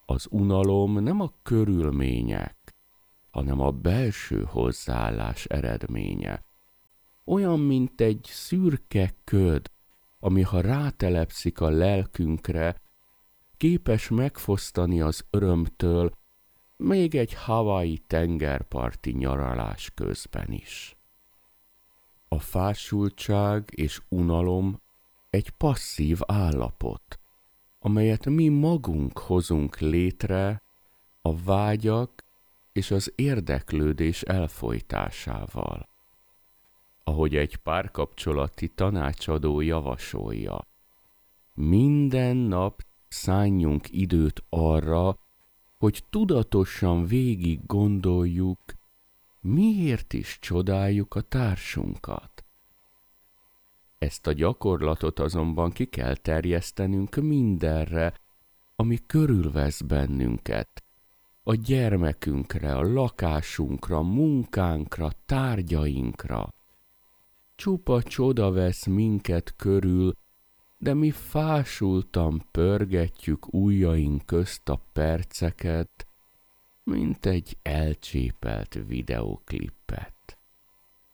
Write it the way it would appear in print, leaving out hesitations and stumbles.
Az unalom nem a körülmények, hanem a belső hozzáállás eredménye. Olyan, mint egy szürke köd, ami ha rátelepszik a lelkünkre, képes megfosztani az örömtől, még egy Hawaii tengerparti nyaralás közben is. A fásultság és unalom egy passzív állapot, amelyet mi magunk hozunk létre a vágyak és az érdeklődés elfojtásával. Ahogy egy párkapcsolati tanácsadó javasolja, minden nap szánjunk időt arra, hogy tudatosan végig gondoljuk, miért is csodáljuk a társunkat. Ezt a gyakorlatot azonban ki kell terjesztenünk mindenre, ami körülvesz bennünket, a gyermekünkre, a lakásunkra, munkánkra, tárgyainkra. Csupa csoda vesz minket körül, de mi fásultan pörgetjük ujjaink közt a perceket, mint egy elcsépelt videóklipet.